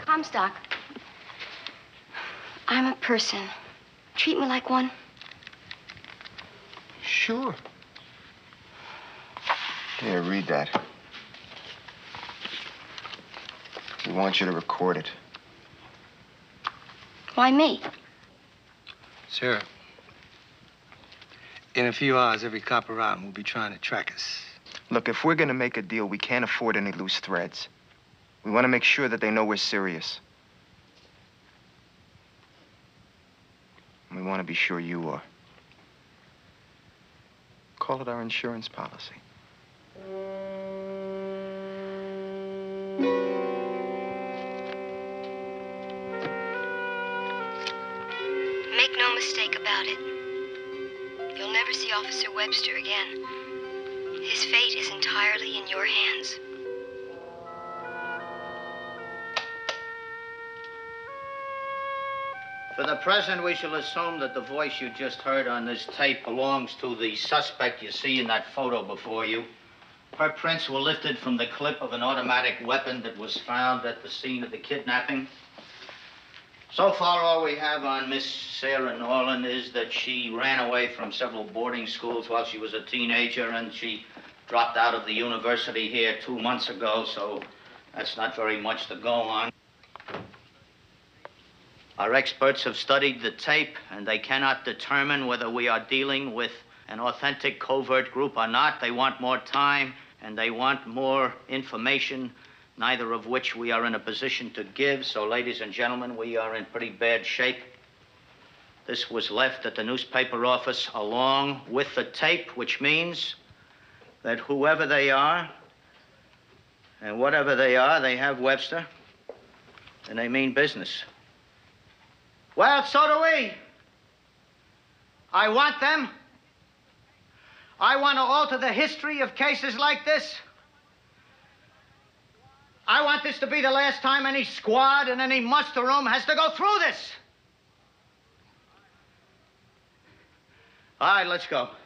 Comstock, I'm a person. Treat me like one. Sure. Here, read that. We want you to record it. Why me? Sir, in a few hours, every cop around will be trying to track us. Look, if we're gonna make a deal, we can't afford any loose threads. We want to make sure that they know we're serious. And we want to be sure you are. Call it our insurance policy. Make no mistake about it. You'll never see Officer Webster again. His fate is entirely in your hands. For the present, we shall assume that the voice you just heard on this tape belongs to the suspect you see in that photo before you. Her prints were lifted from the clip of an automatic weapon that was found at the scene of the kidnapping. So far, all we have on Miss Sarah Norland is that she ran away from several boarding schools while she was a teenager, and she dropped out of the university here 2 months ago, so that's not very much to go on. Our experts have studied the tape, and they cannot determine whether we are dealing with an authentic covert group or not. They want more time, and they want more information, neither of which we are in a position to give. So, ladies and gentlemen, we are in pretty bad shape. This was left at the newspaper office along with the tape, which means that whoever they are and whatever they are, they have Webster, and they mean business. Well, so do we. I want them. I want to alter the history of cases like this. I want this to be the last time any squad in any muster room has to go through this. All right, let's go.